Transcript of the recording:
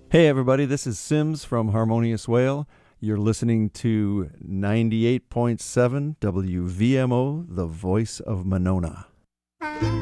Hey, everybody, this is Sims from Harmonious Whale. You're listening to 98.7 WVMO, the voice of Monona.